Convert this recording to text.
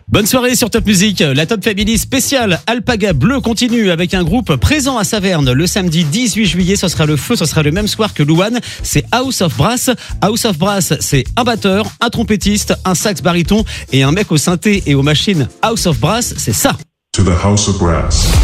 Bonne soirée sur Top Music. La Top Family spéciale Alpaga Bleu continue avec un groupe présent à Saverne le samedi 18 juillet. Ce sera le feu, ce sera le même soir que Louane. C'est House of Brass. House of Brass, c'est un batteur, un trompettiste, un sax baryton et un mec au synthé et aux machines. House of Brass, c'est ça. To the House of Brass.